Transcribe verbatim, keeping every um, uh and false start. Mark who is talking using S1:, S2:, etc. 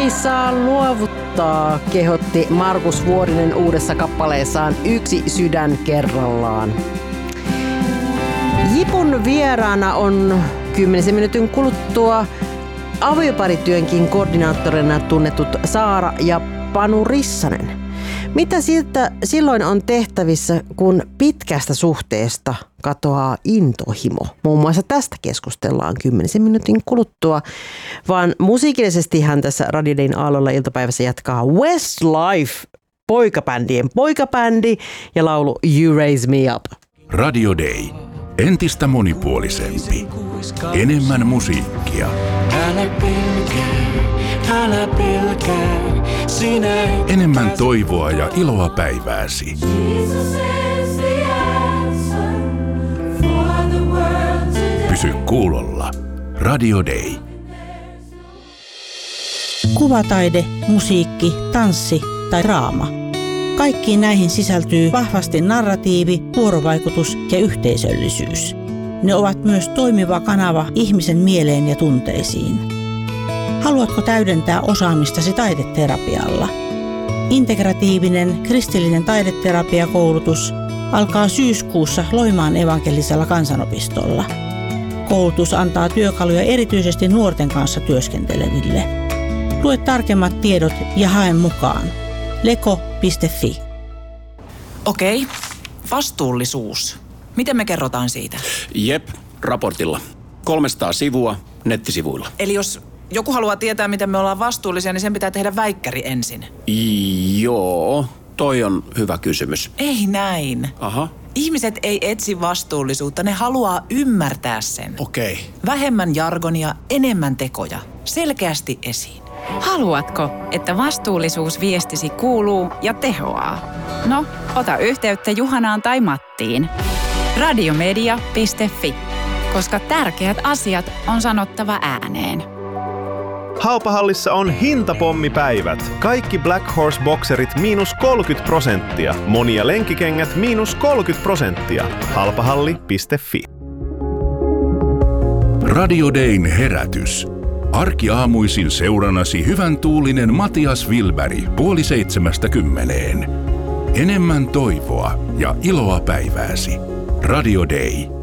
S1: Ei saa luovuttaa, kehotti Markus Vuorinen uudessa kappaleessaan Yksi sydän kerrallaan. Jipun vieraana on kymmenisen minuutin kuluttua avioparityönkin koordinaattorina tunnetut Saara ja Panu Rissanen. Mitä siltä silloin on tehtävissä, kun pitkästä suhteesta katoaa intohimo? Muun muassa tästä keskustellaan kymmenisen minuutin kuluttua, vaan musiikillisestihan tässä Radio Dayn aallolla iltapäivässä jatkaa Westlife, poikabändien poikabändi ja laulu You Raise Me Up.
S2: Radio Day. Entistä monipuolisempi. Enemmän musiikkia.
S3: Älä pelkää, älä pelkää, sinä
S2: Enemmän toivoa ja iloa päivääsi. Pysy kuulolla. Radio Day.
S4: Kuvataide, musiikki, tanssi tai draama. Kaikkiin näihin sisältyy vahvasti narratiivi, vuorovaikutus ja yhteisöllisyys. Ne ovat myös toimiva kanava ihmisen mieleen ja tunteisiin. Haluatko täydentää osaamistasi taideterapialla? Integratiivinen kristillinen taideterapiakoulutus alkaa syyskuussa Loimaan evankelisella kansanopistolla. Koulutus antaa työkaluja erityisesti nuorten kanssa työskenteleville. Lue tarkemmat tiedot ja hae mukaan. leko piste fi.
S5: Okei, vastuullisuus. Miten me kerrotaan siitä?
S6: Jep, raportilla. kolmesataa sivua nettisivuilla.
S5: Eli jos joku haluaa tietää, miten me ollaan vastuullisia, niin sen pitää tehdä väikkäri ensin.
S6: Joo, toi on hyvä kysymys.
S5: Ei näin.
S6: Aha.
S5: Ihmiset ei etsi vastuullisuutta, ne haluaa ymmärtää sen.
S6: Okei.
S5: Vähemmän jargonia, enemmän tekoja. Selkeästi esiin.
S7: Haluatko, että vastuullisuusviestisi kuuluu ja tehoaa? No, ota yhteyttä Juhanaan tai Mattiin. radiomedia piste fi, koska tärkeät asiat on sanottava ääneen.
S8: Halpahallissa on hintapommipäivät. Kaikki Black Horse bokserit miinus kolmekymmentä prosenttia. Monia lenkkikengät miinus kolmekymmentä prosenttia. Halpahalli piste fi.
S2: Radio Dayn herätys. Arkiaamuisin seurannasi hyvän tuulinen Matias Wilberg puoli seitsemästä kymmeneen. Enemmän toivoa ja iloa päivääsi. Radio Day.